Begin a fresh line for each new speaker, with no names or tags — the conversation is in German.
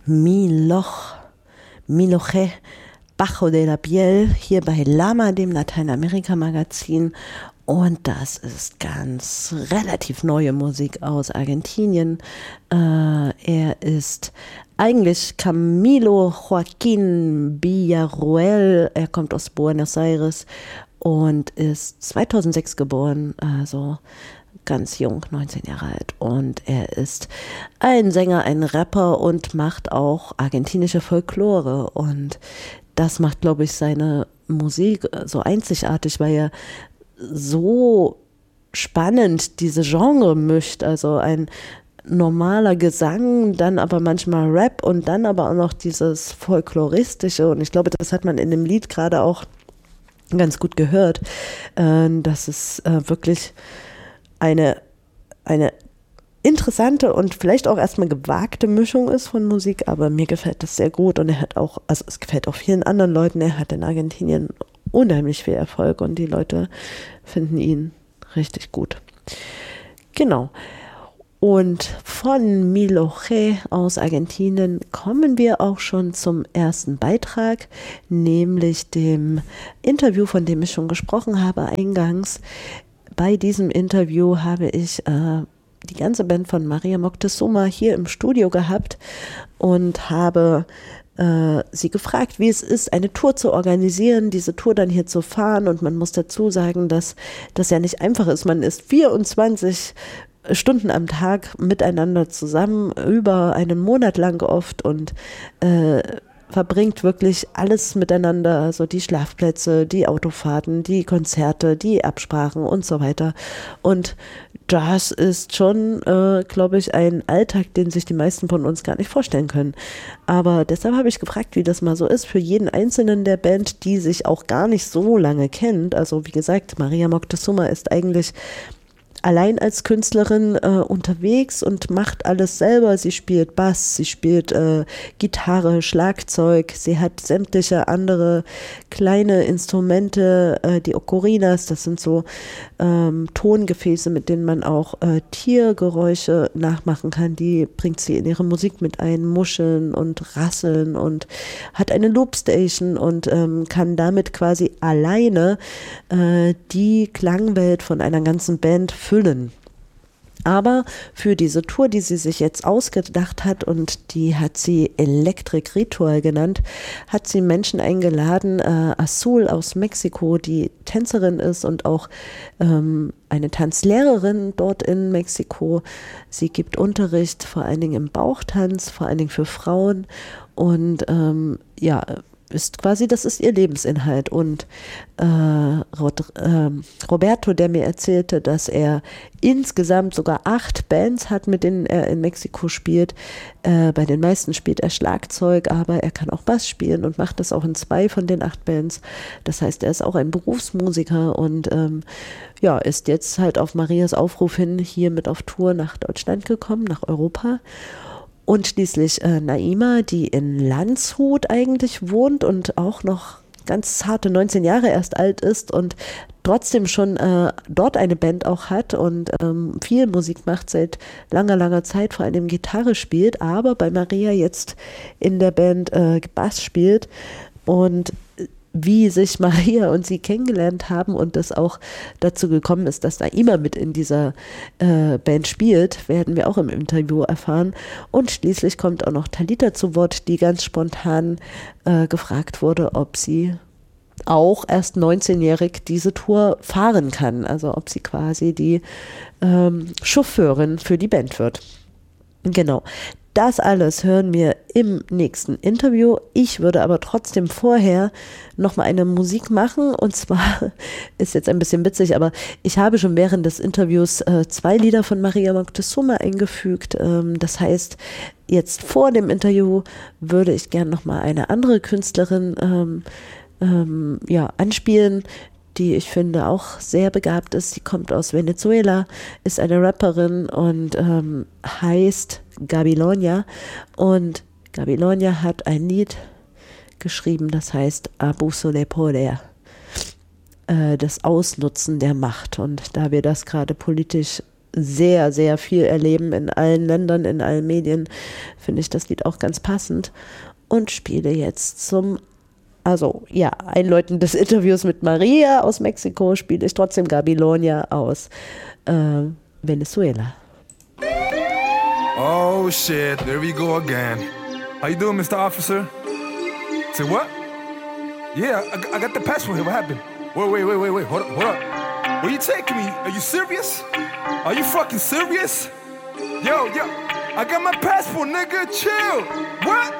Miloje Bajo de la Piel hier bei Lama, dem Lateinamerika-Magazin. Und das ist ganz relativ neue Musik aus Argentinien. Er ist eigentlich Camilo Joaquín Villarroel. Er kommt aus Buenos Aires und ist 2006 geboren, also ganz jung, 19 Jahre alt. Und er ist ein Sänger, ein Rapper und macht auch argentinische Folklore. Und das macht, glaube ich, seine Musik so einzigartig, weil er so spannend diese Genre mischt. Also ein normaler Gesang, dann aber manchmal Rap und dann aber auch noch dieses Folkloristische. Und ich glaube, das hat man in dem Lied gerade auch ganz gut gehört, dass es wirklich eine interessante und vielleicht auch erstmal gewagte Mischung ist von Musik, aber mir gefällt das sehr gut und er hat auch, also es gefällt auch vielen anderen Leuten, er hat in Argentinien unheimlich viel Erfolg und die Leute finden ihn richtig gut. Genau. Und von Miloje aus Argentinien kommen wir auch schon zum ersten Beitrag, nämlich dem Interview, von dem ich schon gesprochen habe eingangs. Bei diesem Interview habe ich die ganze Band von Maria Moctezuma hier im Studio gehabt und habe sie gefragt, wie es ist, eine Tour zu organisieren, diese Tour dann hier zu fahren. Und man muss dazu sagen, dass das ja nicht einfach ist. Man ist 24 Stunden am Tag miteinander zusammen, über einen Monat lang oft und verbringt wirklich alles miteinander, also die Schlafplätze, die Autofahrten, die Konzerte, die Absprachen und so weiter. Und das ist schon, glaube ich, ein Alltag, den sich die meisten von uns gar nicht vorstellen können. Aber deshalb habe ich gefragt, wie das mal so ist für jeden Einzelnen der Band, die sich auch gar nicht so lange kennt. Also wie gesagt, Maria Moctezuma ist eigentlich allein als Künstlerin unterwegs und macht alles selber. Sie spielt Bass, sie spielt Gitarre, Schlagzeug, sie hat sämtliche andere kleine Instrumente, die Ocarinas, das sind so Tongefäße, mit denen man auch Tiergeräusche nachmachen kann. Die bringt sie in ihre Musik mit ein, Muscheln und Rasseln und hat eine Loopstation und kann damit quasi alleine die Klangwelt von einer ganzen Band füllen. Aber für diese Tour, die sie sich jetzt ausgedacht hat und die hat sie Electric Ritual genannt, hat sie Menschen eingeladen, Azul aus Mexiko, die Tänzerin ist und auch eine Tanzlehrerin dort in Mexiko. Sie gibt Unterricht, vor allen Dingen im Bauchtanz, vor allen Dingen für Frauen und ist quasi, das ist ihr Lebensinhalt. Und Roberto, der mir erzählte, dass er insgesamt sogar 8 Bands hat, mit denen er in Mexiko spielt. Bei den meisten spielt er Schlagzeug, aber er kann auch Bass spielen und macht das auch in 2 von den 8 Bands. Das heißt, er ist auch ein Berufsmusiker und ist jetzt halt auf Marias Aufruf hin hier mit auf Tour nach Deutschland gekommen, nach Europa. Und schließlich Naima, die in Landshut eigentlich wohnt und auch noch ganz zarte 19 Jahre erst alt ist und trotzdem schon dort eine Band auch hat und viel Musik macht seit langer, langer Zeit, vor allem Gitarre spielt, aber bei Maria jetzt in der Band Bass spielt. Und wie sich Maria und sie kennengelernt haben und das auch dazu gekommen ist, dass Naima mit in dieser Band spielt, werden wir auch im Interview erfahren. Und schließlich kommt auch noch Talita zu Wort, die ganz spontan gefragt wurde, ob sie auch erst 19-jährig diese Tour fahren kann, also ob sie quasi die Chauffeurin für die Band wird. Genau. Das alles hören wir im nächsten Interview. Ich würde aber trotzdem vorher nochmal eine Musik machen. Und zwar ist jetzt ein bisschen witzig, aber ich habe schon während des Interviews 2 Lieder von Maria Moctezuma eingefügt. Das heißt, jetzt vor dem Interview würde ich gern nochmal eine andere Künstlerin anspielen, die ich finde auch sehr begabt ist. Sie kommt aus Venezuela, ist eine Rapperin und heißt Gabilonia. Und Gabilonia hat ein Lied geschrieben, das heißt Abuso de Poder, das Ausnutzen der Macht. Und da wir das gerade politisch sehr, sehr viel erleben in allen Ländern, in allen Medien, finde ich das Lied auch ganz passend und spiele jetzt zum Einläuten des Interviews mit Maria aus Mexiko, spiele ich trotzdem Gabilonia aus Venezuela.
Oh shit, there we go again. How you doing, Mr. Officer? Say what? Yeah, I got the passport here. What happened? Wait. Hold up. Where you taking me? Are you serious? Are you fucking serious? Yo, I got my passport, nigga. Chill. What?